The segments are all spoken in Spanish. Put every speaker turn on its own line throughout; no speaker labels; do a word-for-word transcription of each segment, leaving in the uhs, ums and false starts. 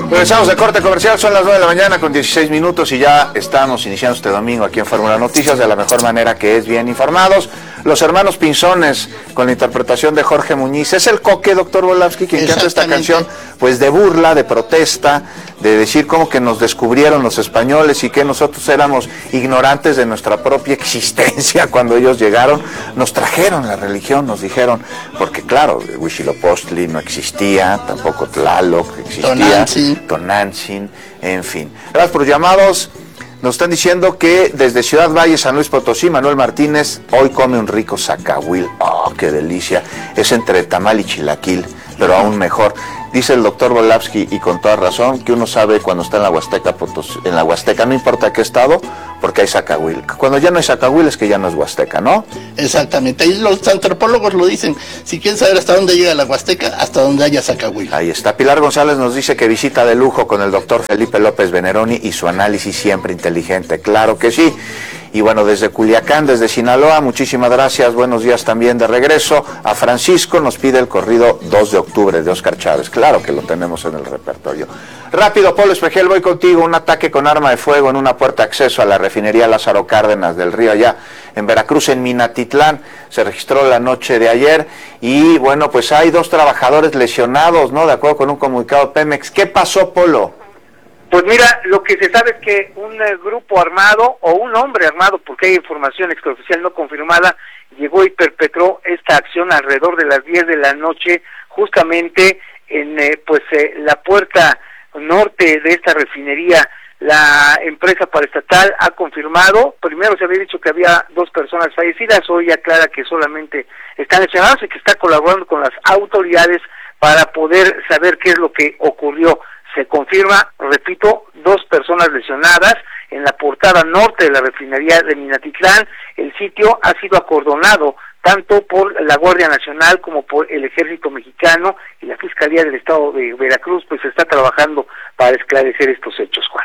Regresamos de corte comercial, son las nueve de la mañana con dieciséis minutos y ya estamos iniciando este domingo aquí en Fórmula Noticias de la mejor manera, que es bien informados. Los hermanos Pinzones, con la interpretación de Jorge Muñiz. Es el Coque, doctor Volavsky, quien canta esta canción, pues de burla, de protesta, de decir cómo que nos descubrieron los españoles y que nosotros éramos ignorantes de nuestra propia existencia cuando ellos llegaron. Nos trajeron la religión, nos dijeron, porque claro, Huitzilopochtli no existía, tampoco Tlaloc existía,
Tonantzin,
Tonantzin, en fin. Gracias por los llamados. Nos están diciendo que desde Ciudad Valle, San Luis Potosí, Manuel Martínez hoy come un rico zacahuil. ¡Oh, qué delicia! Es entre tamal y chilaquil, pero aún mejor. Dice el doctor Volavsky, y con toda razón, que uno sabe cuando está en la Huasteca, Potosí, en la Huasteca, no importa qué estado, porque hay zacahuil. Cuando ya no hay zacahuil es que ya no es Huasteca, ¿no?
Exactamente, ahí los antropólogos lo dicen. Si quieren saber hasta dónde llega la Huasteca, hasta donde haya zacahuil.
Ahí está. Pilar González nos dice que visita de lujo con el doctor Felipe López Veneroni y su análisis siempre inteligente. Claro que sí. Y bueno, desde Culiacán, desde Sinaloa, muchísimas gracias, buenos días también de regreso. A Francisco nos pide el corrido dos de octubre de Óscar Chávez, claro que lo tenemos en el repertorio. Rápido, Polo Espejel, voy contigo. Un ataque con arma de fuego en una puerta de acceso a la refinería Lázaro Cárdenas del Río, allá en Veracruz, en Minatitlán, se registró la noche de ayer. Y bueno, pues hay dos trabajadores lesionados, ¿no? De acuerdo con un comunicado de Pemex. ¿Qué pasó, Polo?
Pues mira, lo que se sabe es que un eh, grupo armado o un hombre armado, porque hay información extraoficial no confirmada, llegó y perpetró esta acción alrededor de las diez de la noche, justamente en eh, pues eh, la puerta norte de esta refinería. La empresa paraestatal ha confirmado, primero se había dicho que había dos personas fallecidas, hoy aclara que solamente están lesionados y que está colaborando con las autoridades para poder saber qué es lo que ocurrió. Se confirma, repito, dos personas lesionadas en la portada norte de la refinería de Minatitlán. El sitio ha sido acordonado tanto por la Guardia Nacional como por el Ejército Mexicano, y la Fiscalía del Estado de Veracruz pues está trabajando para esclarecer estos hechos, Juan.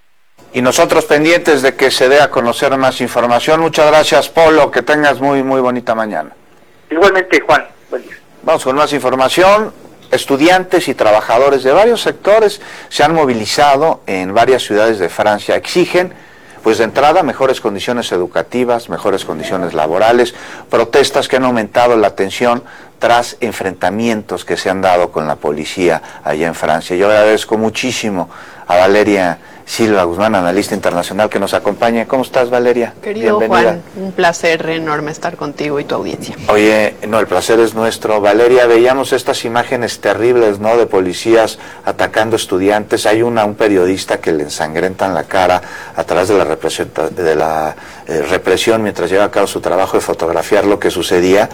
Y nosotros pendientes de que se dé a conocer más información. Muchas gracias, Polo, que tengas muy, muy bonita mañana.
Igualmente, Juan, buen día.
Vamos con más información. Estudiantes y trabajadores de varios sectores se han movilizado en varias ciudades de Francia. Exigen, pues de entrada, mejores condiciones educativas, mejores condiciones laborales, protestas que han aumentado la tensión tras enfrentamientos que se han dado con la policía allá en Francia. Yo agradezco muchísimo a Valeria Silva Guzmán, analista internacional, que nos acompaña. ¿Cómo estás, Valeria?
Querido
Bienvenida.
Juan, un placer enorme estar contigo y tu audiencia.
Oye, no, el placer es nuestro. Valeria, veíamos estas imágenes terribles, ¿no?, de policías atacando estudiantes. Hay una, un periodista que le ensangrentan la cara a través de la, de la eh, represión mientras lleva a cabo su trabajo de fotografiar lo que sucedía.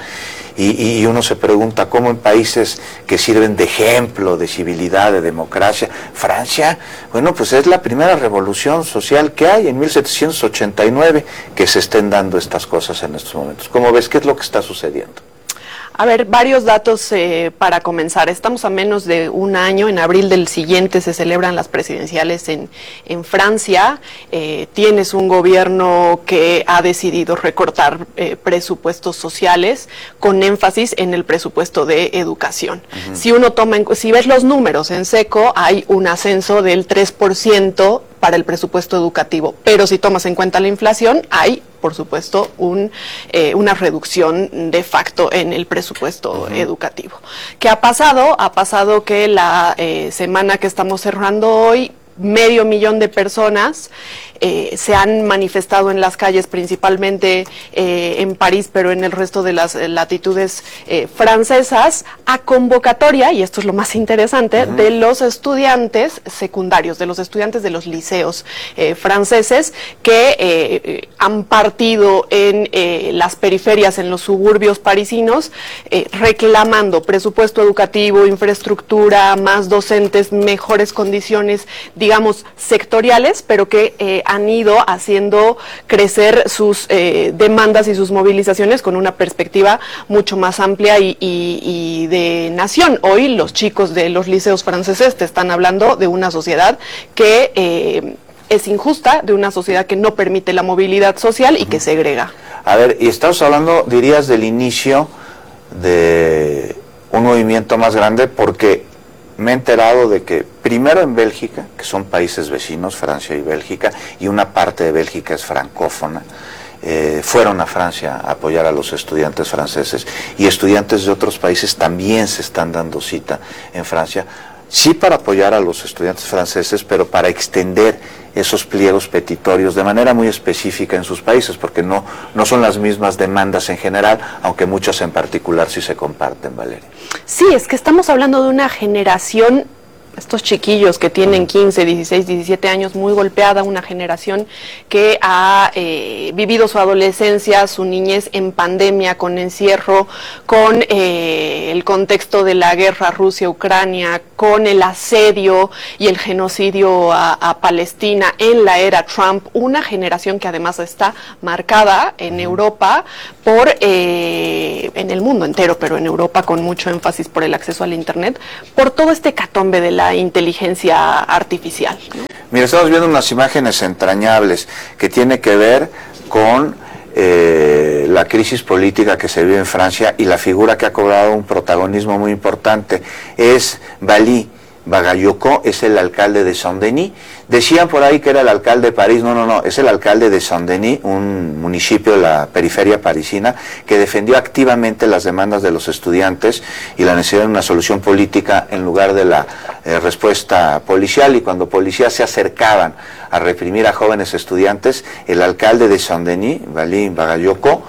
Y, y uno se pregunta cómo en países que sirven de ejemplo de civilidad, de democracia, Francia, bueno, pues es la primera revolución social que hay en mil setecientos ochenta y nueve que se estén dando estas cosas en estos momentos. ¿Cómo ves? ¿Qué es lo que está sucediendo?
A ver, varios datos eh, para comenzar. Estamos a menos de un año, en abril del siguiente se celebran las presidenciales en, en Francia. Eh, tienes un gobierno que ha decidido recortar eh, presupuestos sociales con énfasis en el presupuesto de educación. Uh-huh. Si uno toma, en, si ves los números en seco, hay un ascenso del tres por ciento para el presupuesto educativo, pero si tomas en cuenta la inflación, hay, por supuesto, un, eh, una reducción de facto en el presupuesto uh-huh. educativo. ¿Qué ha pasado? Ha pasado que la eh, semana que estamos cerrando hoy, medio millón de personas eh, se han manifestado en las calles, principalmente eh, en París, pero en el resto de las latitudes eh, francesas, a convocatoria, y esto es lo más interesante, uh-huh. de los estudiantes secundarios, de los estudiantes de los liceos eh, franceses que eh, han partido en eh, las periferias, en los suburbios parisinos, eh, reclamando presupuesto educativo, infraestructura, más docentes, mejores condiciones, digamos, sectoriales, pero que eh, han ido haciendo crecer sus eh, demandas y sus movilizaciones con una perspectiva mucho más amplia y, y, y de nación. Hoy los chicos de los liceos franceses te están hablando de una sociedad que eh, es injusta, de una sociedad que no permite la movilidad social y que segrega.
A ver, y estamos hablando, dirías, del inicio de un movimiento más grande, porque me he enterado de que primero en Bélgica, que son países vecinos, Francia y Bélgica, y una parte de Bélgica es francófona. Eh, fueron a Francia a apoyar a los estudiantes franceses, y estudiantes de otros países también se están dando cita en Francia, sí para apoyar a los estudiantes franceses, pero para extender esos pliegos petitorios de manera muy específica en sus países, porque no, no son las mismas demandas en general, aunque muchas en particular sí se comparten, Valeria.
Sí, es que estamos hablando de una generación, estos chiquillos que tienen quince, dieciséis, diecisiete años, muy golpeada, una generación que ha eh, vivido su adolescencia, su niñez en pandemia, con encierro, con eh, el contexto de la guerra Rusia-Ucrania, con el asedio y el genocidio a, a Palestina en la era Trump, una generación que además está marcada en Europa por, eh, en el mundo entero, pero en Europa con mucho énfasis por el acceso al Internet, por todo este catombe de la inteligencia artificial, ¿no?
Mira, estamos viendo unas imágenes entrañables que tiene que ver con eh, la crisis política que se vive en Francia, y la figura que ha cobrado un protagonismo muy importante es Bali Bagayoko, es el alcalde de Saint-Denis. Decían por ahí que era el alcalde de París, no, no, no, es el alcalde de Saint-Denis, un municipio de la periferia parisina, que defendió activamente las demandas de los estudiantes y la necesidad de una solución política en lugar de la eh, respuesta policial, y cuando policías se acercaban a reprimir a jóvenes estudiantes, el alcalde de Saint-Denis, Bali Bagayoko,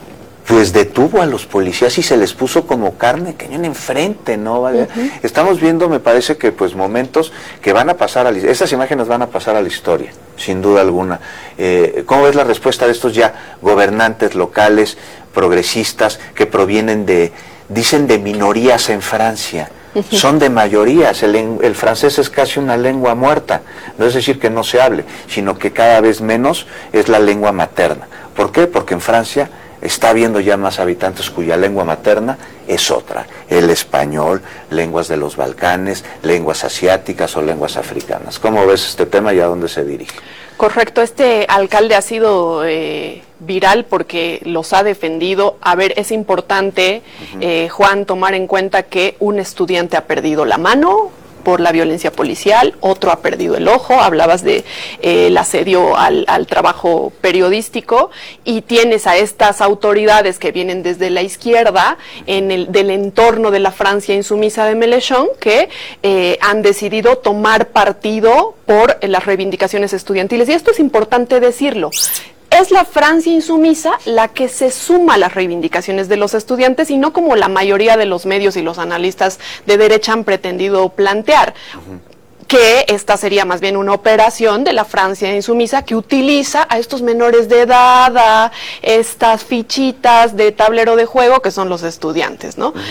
pues detuvo a los policías y se les puso como carne cañón enfrente, ¿no? ¿Vale? Uh-huh. Estamos viendo, me parece que pues momentos que van a pasar a la, estas imágenes van a pasar a la historia, sin duda alguna. Eh, ¿Cómo ves la respuesta de estos ya gobernantes locales, progresistas, que provienen de, dicen de minorías en Francia? Uh-huh. Son de mayorías, el, el francés es casi una lengua muerta, no es decir que no se hable, sino que cada vez menos es la lengua materna. ¿Por qué? Porque en Francia está habiendo ya más habitantes cuya lengua materna es otra, el español, lenguas de los Balcanes, lenguas asiáticas o lenguas africanas. ¿Cómo ves este tema y a dónde se dirige?
Correcto, este alcalde ha sido eh, viral porque los ha defendido. A ver, es importante, uh-huh. eh, Juan, tomar en cuenta que un estudiante ha perdido la mano por la violencia policial, otro ha perdido el ojo, hablabas de eh, el asedio al, al trabajo periodístico, y tienes a estas autoridades que vienen desde la izquierda en el, del entorno de la Francia insumisa de Mélenchon, que eh, han decidido tomar partido por eh, las reivindicaciones estudiantiles, y esto es importante decirlo. Es la Francia insumisa la que se suma a las reivindicaciones de los estudiantes, y no como la mayoría de los medios y los analistas de derecha han pretendido plantear. Uh-huh. Que esta sería más bien una operación de la Francia insumisa que utiliza a estos menores de edad, a estas fichitas de tablero de juego que son los estudiantes, ¿no? Uh-huh.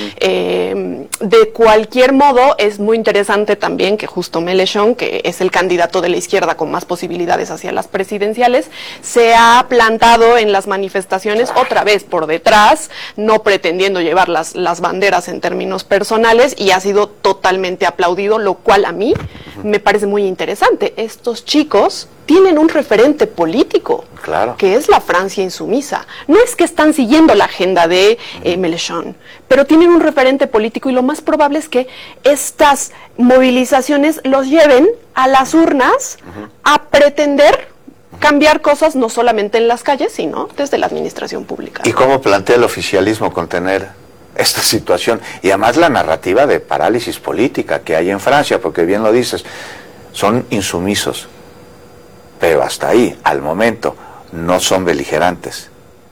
Eh, de cualquier modo, es muy interesante también que justo Mélenchon, que es el candidato de la izquierda con más posibilidades hacia las presidenciales, se ha plantado en las manifestaciones otra vez por detrás, no pretendiendo llevar las, las banderas en términos personales, y ha sido totalmente aplaudido, lo cual a mí me parece muy interesante. Estos chicos tienen un referente político,
claro,
que es la Francia insumisa. No es que están siguiendo la agenda de eh, Mélenchon, pero tienen un referente político, y lo más probable es que estas movilizaciones los lleven a las urnas uh-huh. a pretender cambiar cosas no solamente en las calles, sino desde la administración pública.
¿Y cómo plantea el oficialismo contener esta situación? Y además la narrativa de parálisis política que hay en Francia, porque bien lo dices, son insumisos, pero hasta ahí, al momento, no son beligerantes.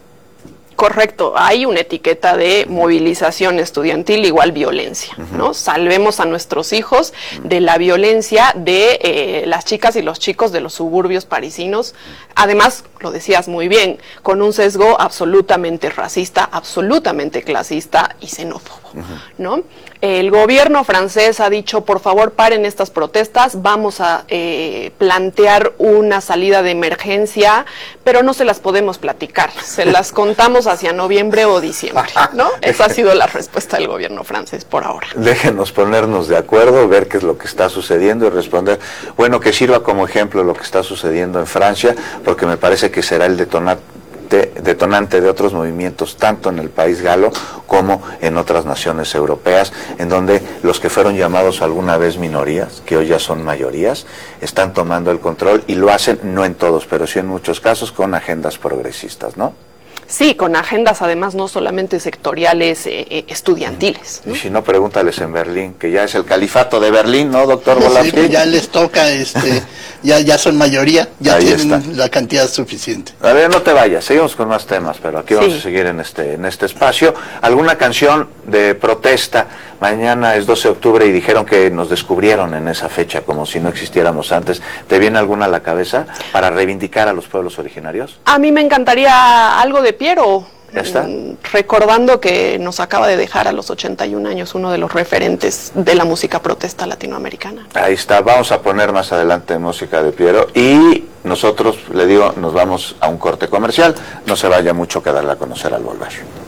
Correcto, hay una etiqueta de movilización estudiantil igual violencia, uh-huh. ¿no? Salvemos a nuestros hijos de la violencia de eh, las chicas y los chicos de los suburbios parisinos. Además, lo decías muy bien, con un sesgo absolutamente racista, absolutamente clasista y xenófobo, uh-huh. ¿no? El gobierno francés ha dicho, por favor, paren estas protestas, vamos a eh, plantear una salida de emergencia, pero no se las podemos platicar, se las contamos hacia noviembre o diciembre, ¿no? Esa ha sido la respuesta del gobierno francés por ahora.
Déjenos ponernos de acuerdo, ver qué es lo que está sucediendo y responder. Bueno, que sirva como ejemplo lo que está sucediendo en Francia, porque me parece que será el detonante detonante, detonante de otros movimientos, tanto en el país galo como en otras naciones europeas, en donde los que fueron llamados alguna vez minorías, que hoy ya son mayorías, están tomando el control y lo hacen, no en todos, pero sí en muchos casos, con agendas progresistas, ¿no?
Sí, con agendas además no solamente sectoriales, eh, estudiantiles, ¿no?
Y si no, pregúntales en Berlín, que ya es el califato de Berlín, ¿no, doctor Volásky?
Sí, pues ya les toca, este, ya, ya son mayoría, ya
Ahí
tienen
está.
la cantidad suficiente.
A ver, no te vayas, seguimos con más temas, pero aquí vamos
Sí.
a seguir en este, en este espacio. ¿Alguna canción de protesta? Mañana es doce de octubre y dijeron que nos descubrieron en esa fecha, como si no existiéramos antes. ¿Te viene alguna a la cabeza para reivindicar a los pueblos originarios?
A mí me encantaría algo de Piero.
¿Ya está?
Mm, recordando que nos acaba de dejar a los ochenta y un años uno de los referentes de la música protesta latinoamericana.
Ahí está, vamos a poner más adelante música de Piero y nosotros, le digo, nos vamos a un corte comercial. No se vaya mucho, que darle a conocer al volver.